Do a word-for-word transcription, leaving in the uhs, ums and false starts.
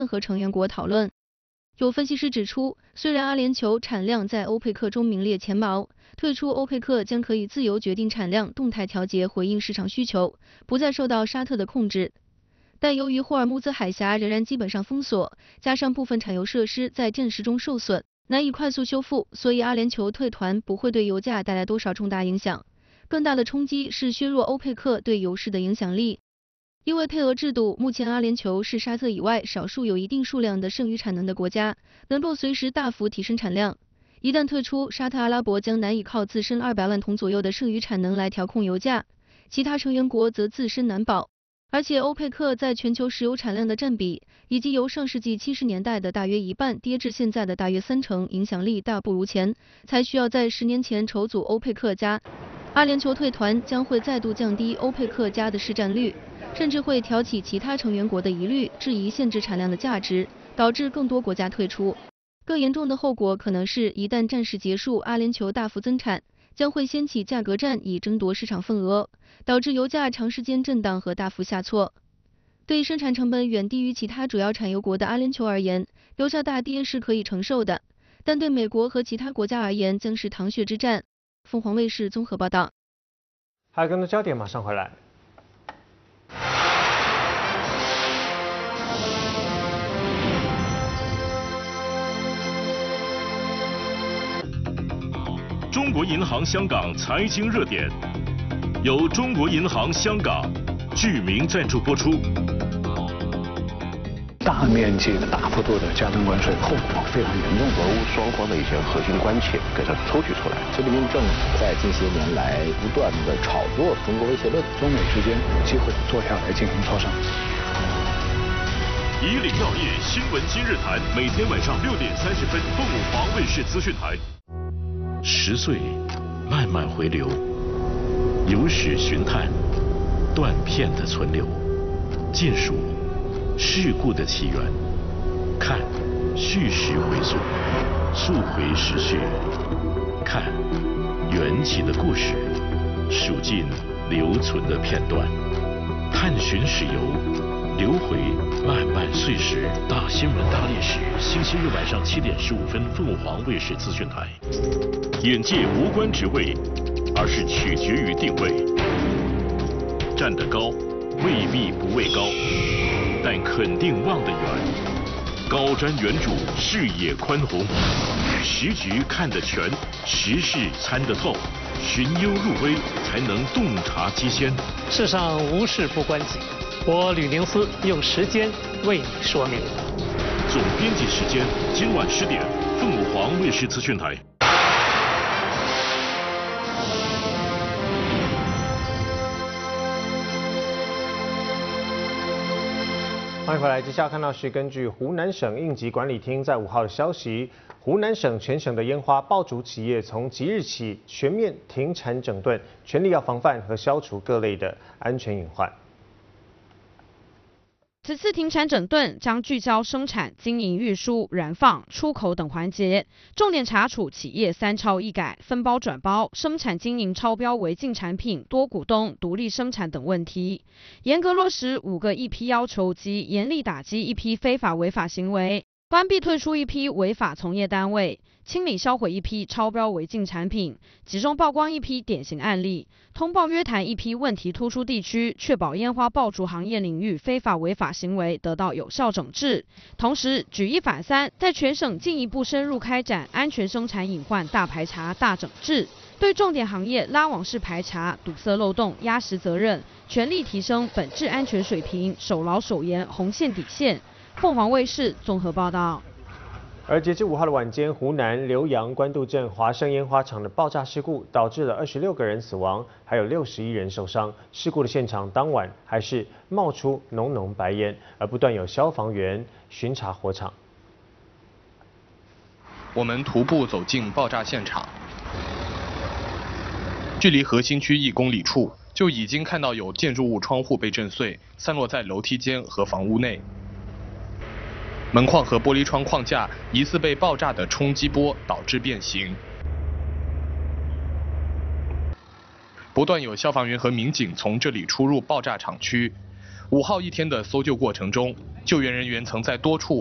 和成员国讨论。有分析师指出，虽然阿联酋产量在欧佩克中名列前茅，退出欧佩克将可以自由决定产量，动态调节回应市场需求，不再受到沙特的控制。但由于霍尔木兹海峡仍然基本上封锁，加上部分产油设施在阵时中受损，难以快速修复，所以阿联酋退团不会对油价带来多少重大影响。更大的冲击是削弱欧佩克对油市的影响力。因为配额制度，目前阿联酋是沙特以外少数有一定数量的剩余产能的国家，能够随时大幅提升产量。一旦退出，沙特阿拉伯将难以靠自身二百万桶左右的剩余产能来调控油价，其他成员国则自身难保。而且欧佩克在全球石油产量的占比，以及由上世纪七十年代的大约一半跌至现在的大约三成，影响力大不如前，才需要在十年前筹组欧佩克加。阿联酋退团将会再度降低欧佩克加的市占率，甚至会挑起其他成员国的疑虑，质疑限制产量的价值，导致更多国家退出。更严重的后果可能是，一旦战事结束，阿联酋大幅增产，将会掀起价格战以争夺市场份额，导致油价长时间震荡和大幅下挫。对生产成本远低于其他主要产油国的阿联酋而言，油价大跌是可以承受的，但对美国和其他国家而言将是淌血之战。凤凰卫视综合报道。 还有更多焦点马上回来。 中国银行香港财经热点，由中国银行香港居民赞助播出。 大面积的大幅度的加征关税，后果非常严重， 俄乌双方的一些核心关切给它抽取出来。 习近平政府在近些年来不断的炒作中国威胁论， 中美之间有机会坐下来进行磋商。 以岭药业新闻今日谈，每天晚上六点三十分，凤凰卫视资讯台。十岁，慢慢回流，有史寻探，断片的存留，尽数事故的起源，看叙事回溯，溯回时序，看缘起的故事，数尽留存的片段，探寻史游，流回漫漫岁时。大新闻大历史，星期日晚上七点十五分，凤凰卫视资讯台。眼界无关职位，而是取决于定位。站得高，未必不畏高，但肯定望得远。高瞻远瞩，视野宽宏，时局看得全，时事参得透，寻幽入微，才能洞察机先。 世上无事不关己，我吕宁思用时间为你说明。 总编辑时间，今晚十点，凤凰卫视资讯台。 欢迎回来，接下来看到是根据湖南省应急管理厅在五号的消息，湖南省全省的烟花爆竹企业从即日起全面停产整顿，全力要防范和消除各类的安全隐患。 此次停产整顿将聚焦生产、经营、运输、燃放、出口等环节，重点查处企业三超一改、分包转包、生产经营超标违禁产品、多股东、独立生产等问题，严格落实五个一批要求及严厉打击一批非法违法行为，关闭退出一批违法从业单位，清理销毁一批超标违禁产品，集中曝光一批典型案例，通报约谈一批问题突出地区，确保烟花爆竹行业领域非法违法行为得到有效整治。同时举一反三，在全省进一步深入开展安全生产隐患大排查、大整治，对重点行业拉网式排查、堵塞漏洞、压实责任，全力提升本质安全水平，守牢守严红线底线。凤凰卫视综合报道。 而截至五号的晚间，湖南浏阳官渡镇华盛烟花厂的爆炸事故导致了二十六个人死亡，还有六十一人受伤。事故的现场当晚还是冒出浓浓白烟，而不断有消防员巡查火场。 我们徒步走进爆炸现场，距离核心区一公里处，就已经看到有建筑物窗户被震碎，散落在楼梯间和房屋内。门框和玻璃窗框架疑似被爆炸的冲击波导致变形。不断有消防员和民警从这里出入爆炸厂区， 五号一天的搜救过程中，救援人员曾在多处